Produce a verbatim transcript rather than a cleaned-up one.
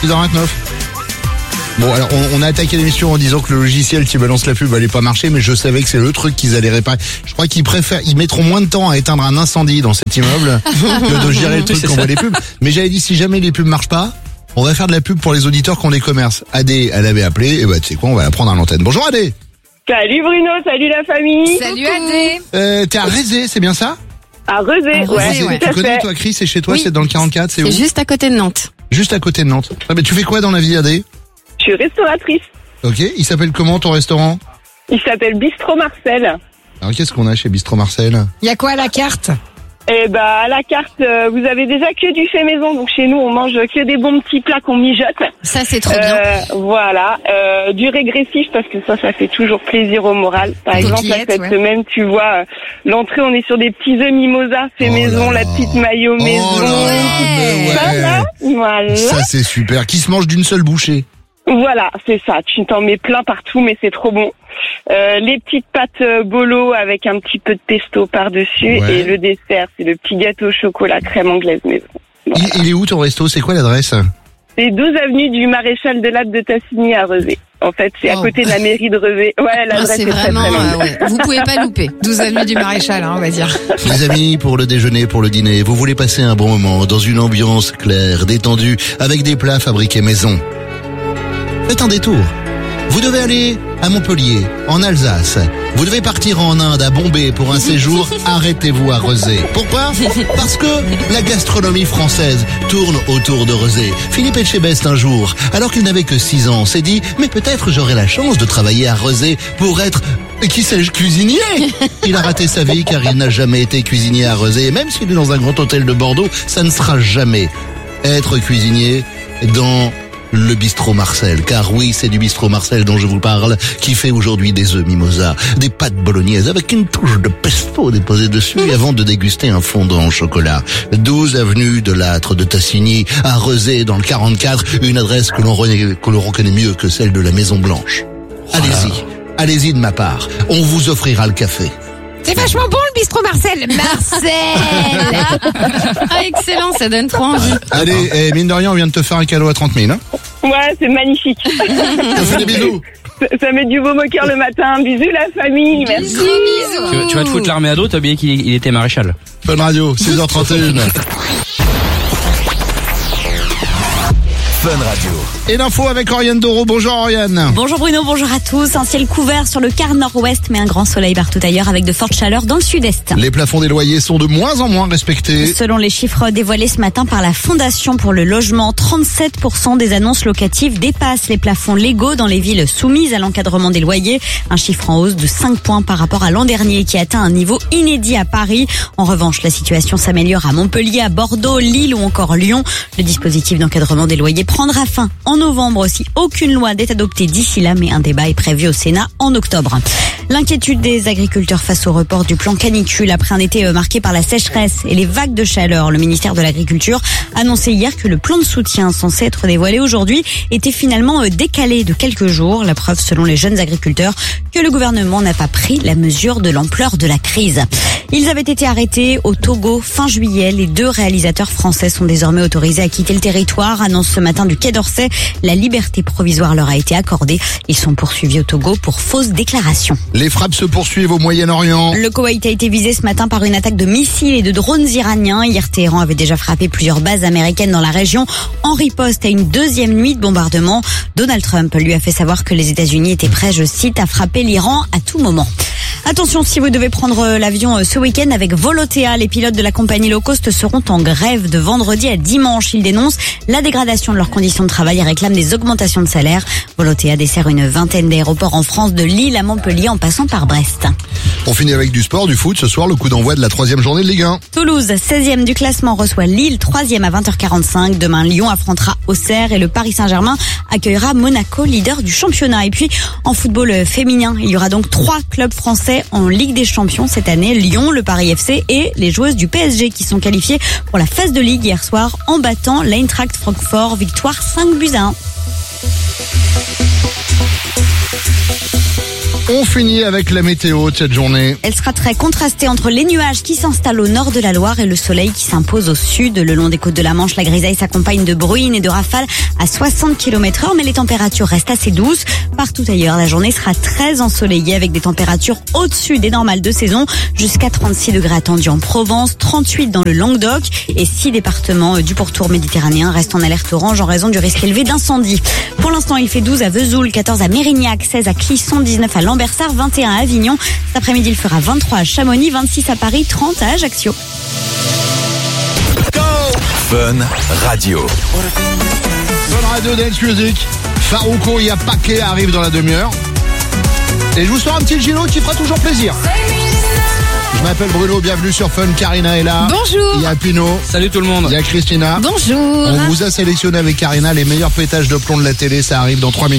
six heures vingt-neuf. Bon, alors on, on a attaqué l'émission en disant que le logiciel qui balance la pub allait pas marcher, mais je savais que c'est le truc qu'ils allaient réparer. Je crois qu'ils préfèrent, ils mettront moins de temps à éteindre un incendie dans cet immeuble que de gérer le truc qu'on voit les pubs. Mais j'avais dit, si jamais les pubs marchent pas, on va faire de la pub pour les auditeurs qui ont des commerces. Adé, elle avait appelé, et bah tu sais quoi, on va la prendre à l'antenne. Bonjour Adé. Salut Bruno, salut la famille. Salut Adé. Euh, t'es à Rézé, c'est bien ça? À Rezé, À ouais, Rezé, ouais. tout à Tu connais fait. toi Chris, c'est chez toi, Oui. c'est dans le quarante-quatre, c'est où? C'est juste à côté de Nantes. Juste à côté de Nantes. Ah, mais tu fais quoi dans la vie Adé? Je suis restauratrice. Ok, il s'appelle comment ton restaurant? Il s'appelle Bistro Marcel. Alors qu'est-ce qu'on a chez Bistro Marcel? Il y a quoi à la carte? Et bah à la carte, euh, vous avez déjà que du fait maison. Donc chez nous, on mange que des bons petits plats qu'on mijote. Ça, c'est trop bien. Euh, voilà, euh, du régressif parce que ça, ça fait toujours plaisir au moral. Par Des exemple, là, coquillettes, cette ouais. semaine, tu vois, euh, l'entrée, on est sur des petits œufs mimosa fait Oh maison, là la là. petite maillot Oh maison. là là, mais ouais. Voilà, voilà. Ça c'est super. Qui se mange d'une seule bouchée? Voilà, c'est ça. Tu t'en mets plein partout, mais c'est trop bon. Euh, les petites pâtes euh, bolo avec un petit peu de pesto par-dessus. Ouais. Et le dessert, c'est le petit gâteau au chocolat crème anglaise maison. Voilà. Il, il est où ton resto? C'est quoi l'adresse? C'est douze avenue du Maréchal de Latte de Tassigny à Rezé. En fait, c'est à Oh. côté de la mairie de Rezé. Ouais, Ah, l'adresse c'est est très vraiment, très longue. euh, ouais. Vous pouvez pas louper. douze avenue du Maréchal, hein, on va dire. Les amis, pour le déjeuner, pour le dîner, vous voulez passer un bon moment dans une ambiance claire, détendue, avec des plats fabriqués maison. Faites un détour. Vous devez aller à Montpellier, en Alsace. Vous devez partir en Inde, à Bombay pour un séjour. Arrêtez-vous à Rezé. Pourquoi? Parce que la gastronomie française tourne autour de Rezé. Philippe Etchebest, un jour, alors qu'il n'avait que six ans, s'est dit « Mais peut-être j'aurai la chance de travailler à Rezé pour être, qui sais-je, cuisinier ?» Il a raté sa vie car il n'a jamais été cuisinier à Rezé. Et même s'il est dans un grand hôtel de Bordeaux, ça ne sera jamais être cuisinier dans le bistrot Marcel, car oui, c'est du bistrot Marcel dont je vous parle, qui fait aujourd'hui des œufs mimosa, des pâtes bolognaises avec une touche de pesto déposée dessus et avant de déguster un fondant au chocolat. douze avenue de Lattre de Tassigny, à Rezé dans le quarante-quatre, une adresse que l'on reconnaît, que l'on reconnaît mieux que celle de la Maison Blanche. Allez-y, allez-y de ma part, on vous offrira le café. C'est vachement bon le bistrot Marcel. Marcel. Ah, excellent, ça donne trop envie. Allez, eh, mine de rien, on vient de te faire un cadeau à trente mille, hein. Ouais, c'est magnifique. On fait des bisous. ça, ça met du baume au cœur le matin. Bisous la famille. Merci. Bisous, bisous. Tu, tu vas te foutre l'armée à dos, t'as oublié qu'il il était maréchal. Fun Radio, six heures trente et une. Fun Radio. Et l'info avec Oriane Doro. Bonjour Oriane. Bonjour Bruno, bonjour à tous. Un ciel couvert sur le quart nord-ouest, mais un grand soleil partout ailleurs avec de fortes chaleurs dans le sud-est. Les plafonds des loyers sont de moins en moins respectés. Selon les chiffres dévoilés ce matin par la Fondation pour le logement, trente-sept pour cent des annonces locatives dépassent les plafonds légaux dans les villes soumises à l'encadrement des loyers. Un chiffre en hausse de cinq points par rapport à l'an dernier qui atteint un niveau inédit à Paris. En revanche, la situation s'améliore à Montpellier, à Bordeaux, Lille ou encore Lyon. Le dispositif d'encadrement des loyers prendra fin en novembre si aucune loi n'est adoptée d'ici là, mais un débat est prévu au Sénat en octobre. L'inquiétude des agriculteurs face au report du plan canicule après un été marqué par la sécheresse et les vagues de chaleur. Le ministère de l'Agriculture annonçait hier que le plan de soutien censé être dévoilé aujourd'hui était finalement décalé de quelques jours. La preuve, selon les jeunes agriculteurs, que le gouvernement n'a pas pris la mesure de l'ampleur de la crise. Ils avaient été arrêtés au Togo fin juillet. Les deux réalisateurs français sont désormais autorisés à quitter le territoire. Annonce ce matin du Quai d'Orsay. La liberté provisoire leur a été accordée. Ils sont poursuivis au Togo pour fausses déclarations. Les frappes se poursuivent au Moyen-Orient. Le Koweït a été visé ce matin par une attaque de missiles et de drones iraniens. Hier, Téhéran avait déjà frappé plusieurs bases américaines dans la région en riposte à une deuxième nuit de bombardement. Donald Trump lui a fait savoir que les États-Unis étaient prêts, je cite, à frapper l'Iran à tout moment. Attention, si vous devez prendre l'avion ce week-end avec Volotea, les pilotes de la compagnie low cost seront en grève de vendredi à dimanche. Ils dénoncent la dégradation de leurs conditions de travail et réclament des augmentations de salaire. Volotea dessert une vingtaine d'aéroports en France, de Lille à Montpellier en passant par Brest. On finit avec du sport, du foot. Ce soir, le coup d'envoi de la troisième journée de Ligue un. Toulouse, seizième du classement, reçoit Lille, troisième à vingt heures quarante-cinq. Demain, Lyon affrontera Auxerre et le Paris Saint-Germain accueillera Monaco, leader du championnat. Et puis, en football féminin, il y aura donc trois clubs français en Ligue des Champions cette année. Lyon, le Paris F C et les joueuses du P S G qui sont qualifiées pour la phase de Ligue hier soir en battant l'Eintracht Francfort. Victoire cinq buts à un. On finit avec la météo de cette journée. Elle sera très contrastée entre les nuages qui s'installent au nord de la Loire et le soleil qui s'impose au sud. Le long des côtes de la Manche, la grisaille s'accompagne de bruines et de rafales à soixante kilomètres heure, mais les températures restent assez douces. Partout ailleurs, la journée sera très ensoleillée avec des températures au-dessus des normales de saison, jusqu'à trente-six degrés attendus en Provence, trente-huit dans le Languedoc et six départements du pourtour méditerranéen restent en alerte orange en raison du risque élevé d'incendie. Pour l'instant, il fait douze à Vesoul, quatorze à Mérignac, seize à Clisson, dix-neuf à Lambersart, vingt et un à Avignon. Cet après-midi, il fera vingt-trois à Chamonix, vingt-six à Paris, trente à Ajaccio. Fun Radio. Fun Radio Dance Music. Farouko Yapake arrive dans la demi-heure. Et je vous sors un petit Gino qui fera toujours plaisir. Je m'appelle Bruno, bienvenue sur Fun. Karina est là. Bonjour. Il y a Pino. Salut tout le monde. Il y a Christina. Bonjour. On vous a sélectionné avec Karina les meilleurs pétages de plomb de la télé. Ça arrive dans trois minutes.